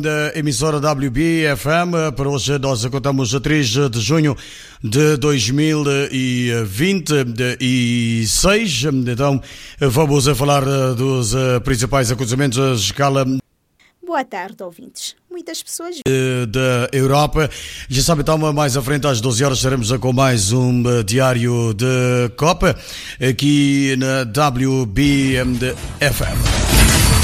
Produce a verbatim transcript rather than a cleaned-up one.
Da emissora W B F M, para hoje nós contamos a três de junho de dois mil e vinte e seis. Então vamos a falar dos principais acontecimentos à escala. Boa tarde, ouvintes. Muitas pessoas da Europa. Já sabe, então, mais à frente às doze horas estaremos com mais um diário de Copa aqui na W B F M.